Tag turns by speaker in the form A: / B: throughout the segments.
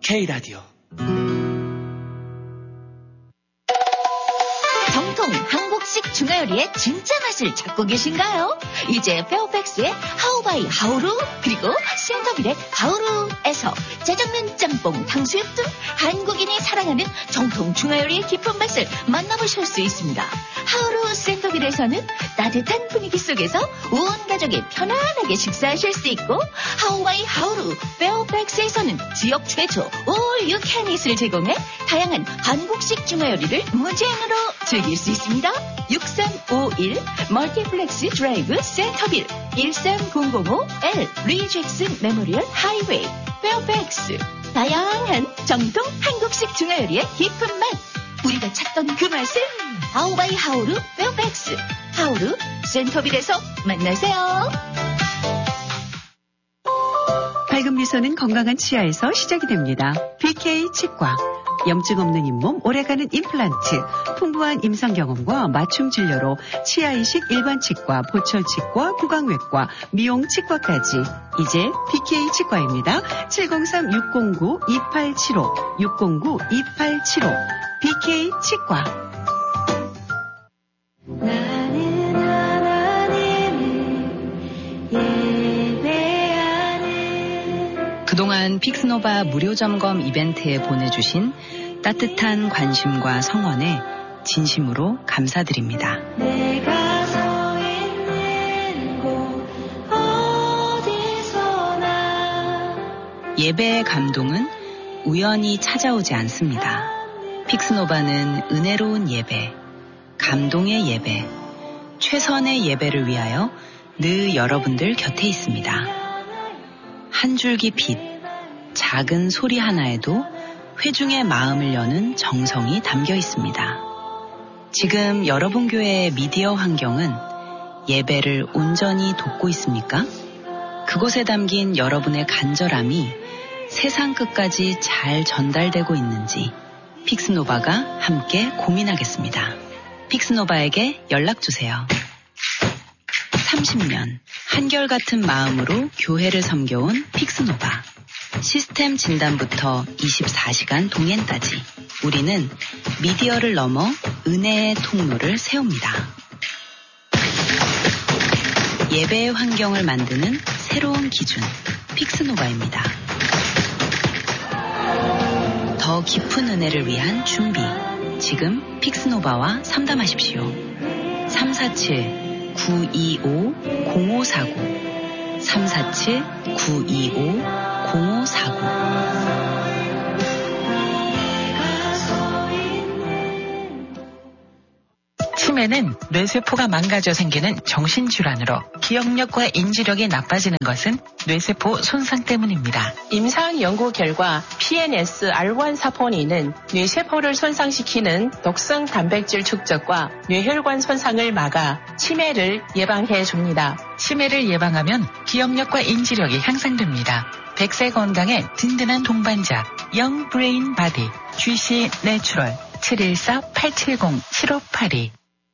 A: K라디오.
B: 정통 한국식 중화요리의 진짜 맛을 찾고 계신가요? 이제 페어팩스의 하우바이 하우루, 그리고 센터빌의 하우루에서 짜장면, 짬뽕, 탕수육 등 한국인이 사랑하는 정통 중화요리의 깊은 맛을 만나보실 수 있습니다. 하우루 센터빌에서는 따뜻한 분위기 속에서 온 가족이 편안하게 식사하실 수 있고, 하우바이 하우루 페어팩스에서는 지역 최초 All You Can Eat을 제공해 다양한 한국식 중화요리를 무제한으로 즐길 수 있습니다. 6351 멀티플렉스 드라이브 센터빌 13005L 리잭슨 메모리얼 하이웨이 페어팩스. 다양한 정통 한국식 중화요리의 깊은 맛, 우리가 찾던 그 맛은 하우바이 하우루 페어팩스. 하우루 센터빌에서 만나세요.
C: 밝은 미소는 건강한 치아에서 시작이 됩니다. BK 치과. 염증 없는 잇몸, 오래가는 임플란트, 풍부한 임상 경험과 맞춤 진료로 치아 이식 일반 치과, 보철 치과, 구강외과, 미용 치과까지. 이제 BK 치과입니다. 703-609-2875, 609-2875. BK 치과.
D: 그동안 픽스노바 무료 점검 이벤트에 보내주신 따뜻한 관심과 성원에 진심으로 감사드립니다. 내가 서 있는 곳 어디서나. 예배의 감동은 우연히 찾아오지 않습니다. 픽스노바는 은혜로운 예배, 감동의 예배, 최선의 예배를 위하여 늘 여러분들 곁에 있습니다. 한 줄기 빛, 작은 소리 하나에도 회중의 마음을 여는 정성이 담겨 있습니다. 지금 여러분 교회의 미디어 환경은 예배를 온전히 돕고 있습니까? 그곳에 담긴 여러분의 간절함이 세상 끝까지 잘 전달되고 있는지 픽스노바가 함께 고민하겠습니다. 픽스노바에게 연락주세요. 30년 한결같은 마음으로 교회를 섬겨온 픽스노바. 시스템 진단부터 24시간 동행까지 우리는 미디어를 넘어 은혜의 통로를 세웁니다. 예배의 환경을 만드는 새로운 기준, 픽스노바입니다. 더 깊은 은혜를 위한 준비, 지금 픽스노바와 상담하십시오. 347-925-0549 347-925-0549.
E: 치매는 뇌세포가 망가져 생기는 정신질환으로 기억력과 인지력이 나빠지는 것은 뇌세포 손상 때문입니다.
F: 임상 연구 결과 PNS-R1 사포닌은 뇌세포를 손상시키는 독성 단백질 축적과 뇌혈관 손상을 막아 치매를 예방해 줍니다.
E: 치매를 예방하면 기억력과 인지력이 향상됩니다. 100세 건강의 든든한 동반자 영 브레인 바디 GC 내추럴 714-870-7582.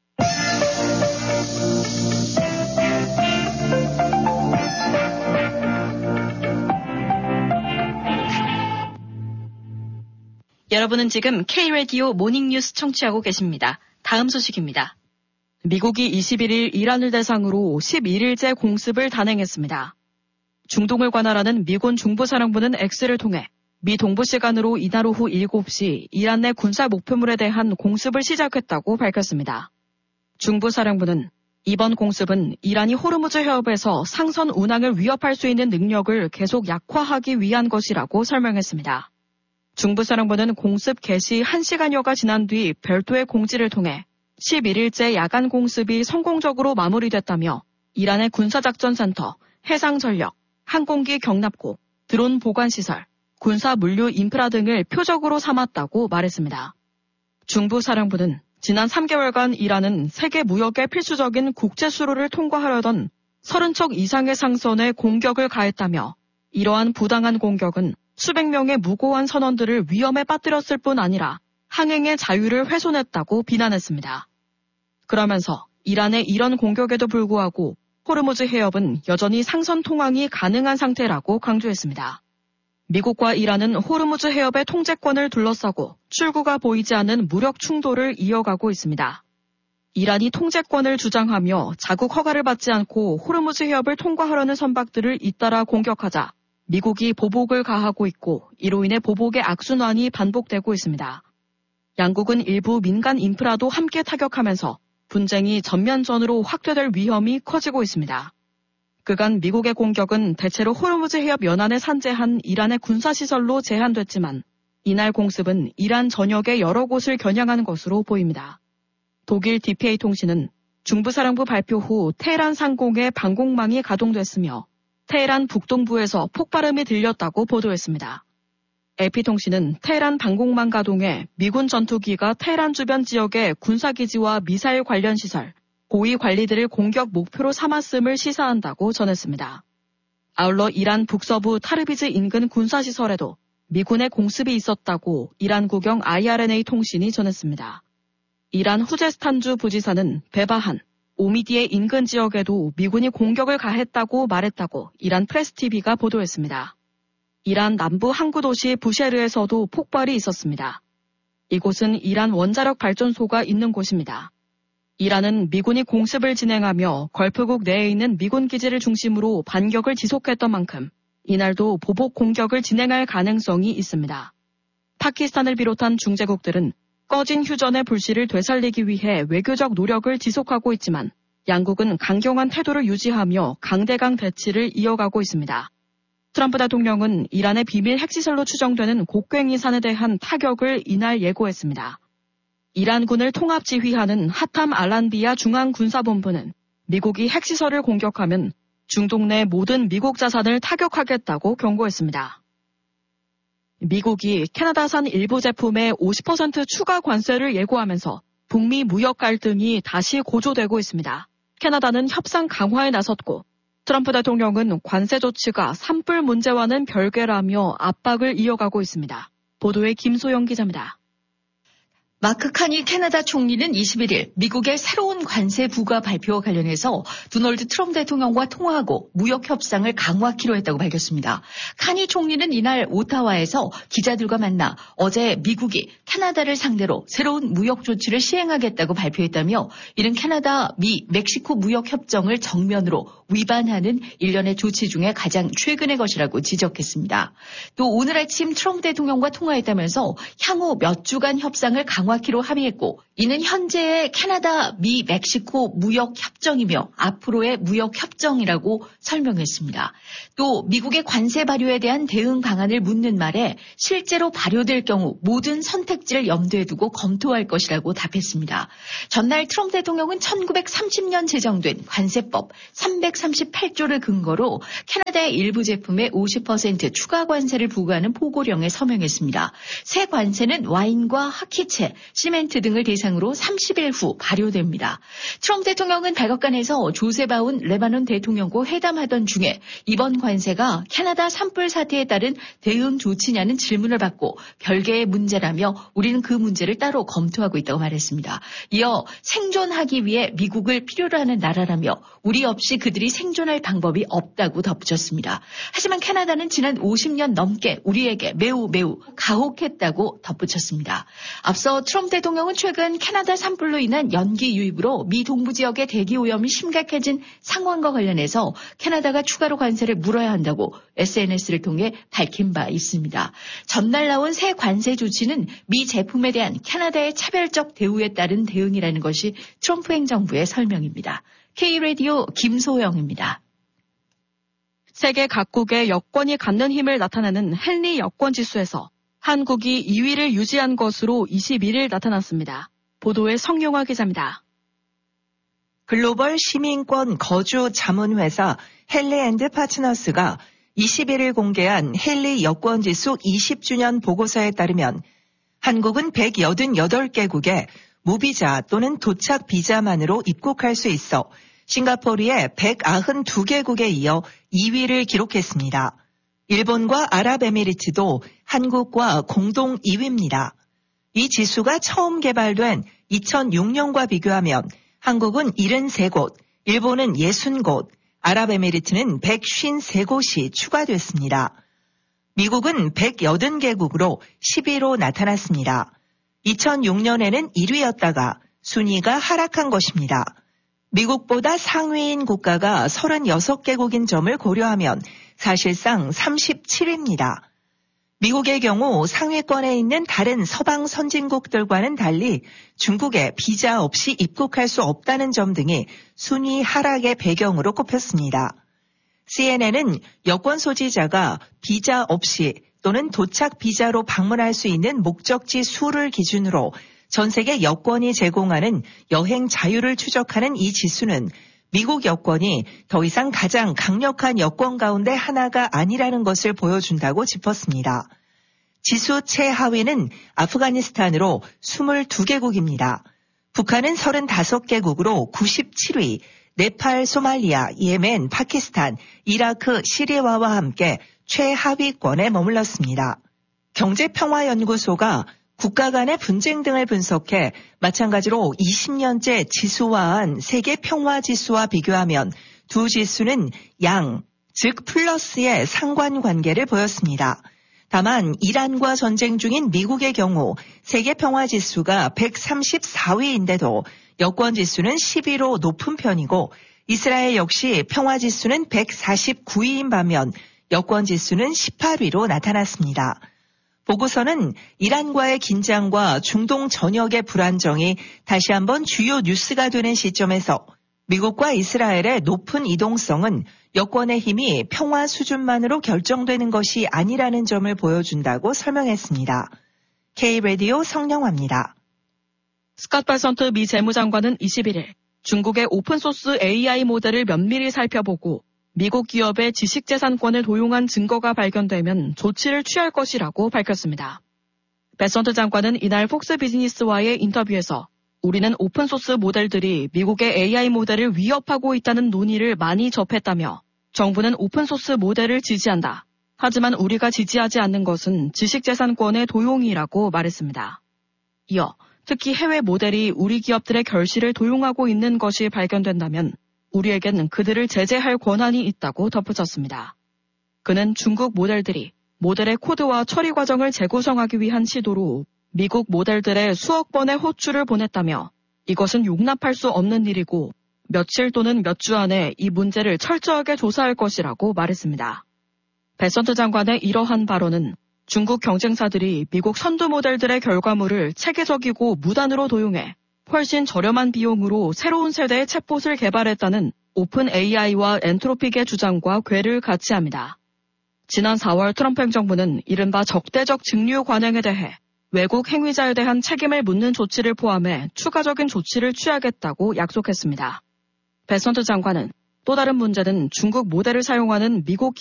G: 여러분은 지금 K라디오 모닝뉴스 청취하고 계십니다. 다음 소식입니다. 미국이 21일 이란을 대상으로 11일째 공습을 단행했습니다. 중동을 관할하는 미군 중부사령부는 X를 통해 미 동부 시간으로 이날 오후 7시 이란 내 군사 목표물에 대한 공습을 시작했다고 밝혔습니다. 중부사령부는 이번 공습은 이란이 호르무즈 해협에서 상선 운항을 위협할 수 있는 능력을 계속 약화하기 위한 것이라고 설명했습니다. 중부사령부는 공습 개시 1시간여가 지난 뒤 별도의 공지를 통해 11일째 야간 공습이 성공적으로 마무리됐다며 이란의 군사작전센터, 해상전력, 항공기 경납고, 드론 보관시설, 군사 물류 인프라 등을 표적으로 삼았다고 말했습니다. 중부사령부는 지난 3개월간 이란은 세계 무역의 필수적인 국제수로를 통과하려던 30척 이상의 상선에 공격을 가했다며 이러한 부당한 공격은 수백 명의 무고한 선원들을 위험에 빠뜨렸을 뿐 아니라 항행의 자유를 훼손했다고 비난했습니다. 그러면서 이란의 이런 공격에도 불구하고 호르무즈 해협은 여전히 상선 통항이 가능한 상태라고 강조했습니다. 미국과 이란은 호르무즈 해협의 통제권을 둘러싸고 출구가 보이지 않는 무력 충돌을 이어가고 있습니다. 이란이 통제권을 주장하며 자국 허가를 받지 않고 호르무즈 해협을 통과하려는 선박들을 잇따라 공격하자 미국이 보복을 가하고 있고 이로 인해 보복의 악순환이 반복되고 있습니다. 양국은 일부 민간 인프라도 함께 타격하면서 분쟁이 전면전으로 확대될 위험이 커지고 있습니다. 그간 미국의 공격은 대체로 호르무즈 해협 연안에 산재한 이란의 군사시설로 제한됐지만 이날 공습은 이란 전역의 여러 곳을 겨냥한 것으로 보입니다. 독일 DPA 통신은 중부사령부 발표 후 테헤란 상공에 방공망이 가동됐으며 테헤란 북동부에서 폭발음이 들렸다고 보도했습니다. AP통신은 테헤란 방공망 가동에 미군 전투기가 테헤란 주변 지역의 군사기지와 미사일 관련 시설, 고위 관리들을 공격 목표로 삼았음을 시사한다고 전했습니다. 아울러 이란 북서부 타르비즈 인근 군사시설에도 미군의 공습이 있었다고 이란 국영 IRNA 통신이 전했습니다. 이란 후제스탄주 부지사는 베바한, 오미디의 인근 지역에도 미군이 공격을 가했다고 말했다고 이란 프레스TV가 보도했습니다. 이란 남부 항구 도시 부셰르에서도 폭발이 있었습니다. 이곳은 이란 원자력 발전소가 있는 곳입니다. 이란은 미군이 공습을 진행하며 걸프국 내에 있는 미군 기지를 중심으로 반격을 지속했던 만큼 이날도 보복 공격을 진행할 가능성이 있습니다. 파키스탄을 비롯한 중재국들은 꺼진 휴전의 불씨를 되살리기 위해 외교적 노력을 지속하고 있지만 양국은 강경한 태도를 유지하며 강대강 대치를 이어가고 있습니다. 트럼프 대통령은 이란의 비밀 핵시설로 추정되는 곡괭이산에 대한 타격을 이날 예고했습니다. 이란군을 통합지휘하는 하탐 알란비아 중앙군사본부는 미국이 핵시설을 공격하면 중동 내 모든 미국 자산을 타격하겠다고 경고했습니다. 미국이 캐나다산 일부 제품에 50% 추가 관세를 예고하면서 북미 무역 갈등이 다시 고조되고 있습니다. 캐나다는 협상 강화에 나섰고 트럼프 대통령은 관세 조치가 산불 문제와는 별개라며 압박을 이어가고 있습니다. 보도에 김소영 기자입니다.
B: 마크 카니 캐나다 총리는 21일 미국의 새로운 관세 부과 발표와 관련해서 도널드 트럼프 대통령과 통화하고 무역 협상을 강화하기로 했다고 밝혔습니다. 카니 총리는 이날 오타와에서 기자들과 만나 어제 미국이 캐나다를 상대로 새로운 무역 조치를 시행하겠다고 발표했다며 이는 캐나다, 미, 멕시코 무역 협정을 정면으로 위반하는 일련의 조치 중에 가장 최근의 것이라고 지적했습니다. 또 오늘 아침 트럼프 대통령과 통화했다면서 향후 몇 주간 협상을 강화하기로 합의했고 이는 현재의 캐나다, 미, 멕시코 무역 협정이며 앞으로의 무역 협정이라고 설명했습니다. 또 미국의 관세 발효에 대한 대응 방안을 묻는 말에 실제로 발효될 경우 모든 선택지를 염두에 두고 검토할 것이라고 답했습니다. 전날 트럼프 대통령은 1930년 제정된 관세법 338조를 근거로 캐나다의 일부 제품에 50% 추가 관세를 부과하는 보고령에 서명했습니다. 새 관세는 와인과 화키채, 시멘트 등을 대상으로 30일 후 발효됩니다. 트럼프 대통령은 백악관에서 조셉 아운 레바논 대통령과 회담하던 중에 이번 관세가 캐나다 산불 사태에 따른 대응 조치냐는 질문을 받고 별개의 문제라며 우리는 그 문제를 따로 검토하고 있다고 말했습니다. 이어 생존하기 위해 미국을 필요로 하는 나라라며 우리 없이 그들이 생존할 방법이 없다고 덧붙였습니다. 하지만 캐나다는 지난 50년 넘게 우리에게 매우 가혹했다고 덧붙였습니다. 앞서 트럼프 대통령은 최근 캐나다 산불로 인한 연기 유입으로 미 동부 지역의 대기 오염이 심각해진 상황과 관련해서 캐나다가 추가로 관세를 물어야 한다고 SNS를 통해 밝힌 바 있습니다. 전날 나온 새 관세 조치는 미 제품에 대한 캐나다의 차별적 대우에 따른 대응이라는 것이 트럼프 행정부의 설명입니다. K-라디오 김소영입니다.
G: 세계 각국의 여권이 갖는 힘을 나타내는 헨리 여권지수에서 한국이 2위를 유지한 것으로 21일 나타났습니다. 보도에 성용화 기자입니다.
A: 글로벌 시민권 거주 자문회사 헨리 & 파트너스가 21일 공개한 헨리 여권지수 20주년 보고서에 따르면 한국은 188개국에 무비자 또는 도착 비자만으로 입국할 수 있어 싱가포르의 192개국에 이어 2위를 기록했습니다. 일본과 아랍에미리트도 한국과 공동 2위입니다. 이 지수가 처음 개발된 2006년과 비교하면 한국은 73곳, 일본은 60곳, 아랍에미리트는 153곳이 추가됐습니다. 미국은 180개국으로 10위로 나타났습니다. 2006년에는 1위였다가 순위가 하락한 것입니다. 미국보다 상위인 국가가 36개국인 점을 고려하면 사실상 37위입니다. 미국의 경우 상위권에 있는 다른 서방 선진국들과는 달리 중국에 비자 없이 입국할 수 없다는 점 등이 순위 하락의 배경으로 꼽혔습니다. CNN은 여권 소지자가 비자 없이 또는 도착 비자로 방문할 수 있는 목적지 수를 기준으로 전 세계 여권이 제공하는 여행 자유를 추적하는 이 지수는 미국 여권이 더 이상 가장 강력한 여권 가운데 하나가 아니라는 것을 보여준다고 짚었습니다. 지수 최하위는 아프가니스탄으로 22개국입니다. 북한은 35개국으로 97위, 네팔, 소말리아, 예멘, 파키스탄, 이라크, 시리아와 함께 최하위권에 머물렀습니다. 경제평화연구소가 국가 간의 분쟁 등을 분석해 마찬가지로 20년째 지수화한 세계 평화지수와 비교하면 두 지수는 양, 즉 플러스의 상관관계를 보였습니다. 다만 이란과 전쟁 중인 미국의 경우 세계 평화지수가 134위인데도 여권지수는 10위로 높은 편이고 이스라엘 역시 평화지수는 149위인 반면 여권지수는 18위로 나타났습니다. 보고서는 이란과의 긴장과 중동 전역의 불안정이 다시 한번 주요 뉴스가 되는 시점에서 미국과 이스라엘의 높은 이동성은 여권의 힘이 평화 수준만으로 결정되는 것이 아니라는 점을 보여준다고 설명했습니다. K-라디오 성령화입니다.
G: 스캇 베선트 미 재무장관은 21일 중국의 오픈소스 AI 모델을 면밀히 살펴보고 미국 기업의 지식재산권을 도용한 증거가 발견되면 조치를 취할 것이라고 밝혔습니다. 베선트 장관은 이날 폭스 비즈니스와의 인터뷰에서 우리는 오픈소스 모델들이 미국의 AI 모델을 위협하고 있다는 논의를 많이 접했다며 정부는 오픈소스 모델을 지지한다. 하지만 우리가 지지하지 않는 것은 지식재산권의 도용이라고 말했습니다. 이어 특히 해외 모델이 우리 기업들의 결실을 도용하고 있는 것이 발견된다면 우리에겐 그들을 제재할 권한이 있다고 덧붙였습니다. 그는 중국 모델들이 모델의 코드와 처리 과정을 재구성하기 위한 시도로 미국 모델들의 수억 번의 호출을 보냈다며 이것은 용납할 수 없는 일이고 며칠 또는 몇 주 안에 이 문제를 철저하게 조사할 것이라고 말했습니다. 베선트 장관의 이러한 발언은 중국 경쟁사들이 미국 선두 모델들의 결과물을 체계적이고 무단으로 도용해 훨씬 저렴한 비용으로 새로운 세대의 챗봇을 개발했다는 오픈 AI와 엔트로픽의 주장과 궤를 같이 합니다. 지난 4월 트럼프 행정부는 이른바 적대적 증류 관행에 대해 외국 행위자에 대한 책임을 묻는 조치를 포함해 추가적인 조치를 취하겠다고 약속했습니다. 베선트 장관은 또 다른 문제는 중국 모델을 사용하는 미국